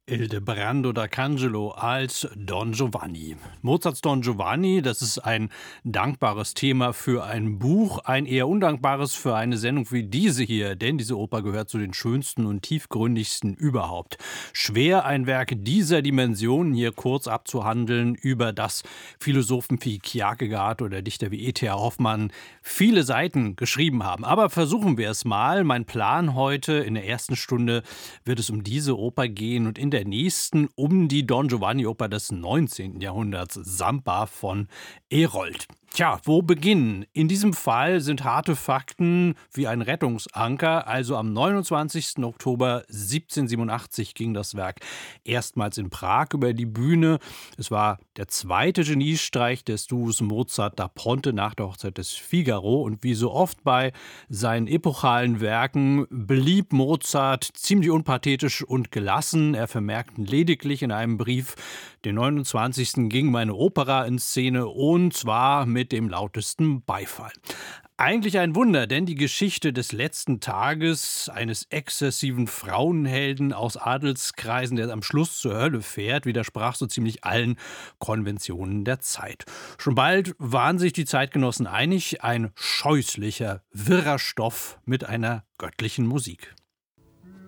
Ildebrando d'Arcangelo als Don Giovanni. Mozarts Don Giovanni, das ist ein dankbares Thema für ein Buch, ein eher undankbares für eine Sendung wie diese hier, denn diese Oper gehört zu den schönsten und tiefgründigsten überhaupt. Schwer, ein Werk dieser Dimension hier kurz abzuhandeln, über das Philosophen wie Kierkegaard oder Dichter wie E.T.A. Hoffmann viele Seiten geschrieben haben. Aber versuchen wir es mal. Mein Plan heute in der ersten Stunde wird es um diese Oper gehen und in der nächsten um die Don Giovanni-Oper des 19. Jahrhunderts, Sampa von Herold. Tja, wo beginnen? In diesem Fall sind harte Fakten wie ein Rettungsanker. Also am 29. Oktober 1787 ging das Werk erstmals in Prag über die Bühne. Es war der zweite Geniestreich des Duos Mozart da Ponte nach der Hochzeit des Figaro. Und wie so oft bei seinen epochalen Werken blieb Mozart ziemlich unpathetisch und gelassen. Er vermerkte lediglich in einem Brief: den 29. ging meine Opera in Szene, und zwar mit dem lautesten Beifall. Eigentlich ein Wunder, denn die Geschichte des letzten Tages eines exzessiven Frauenhelden aus Adelskreisen, der am Schluss zur Hölle fährt, widersprach so ziemlich allen Konventionen der Zeit. Schon bald waren sich die Zeitgenossen einig: ein scheußlicher, wirrer Stoff mit einer göttlichen Musik.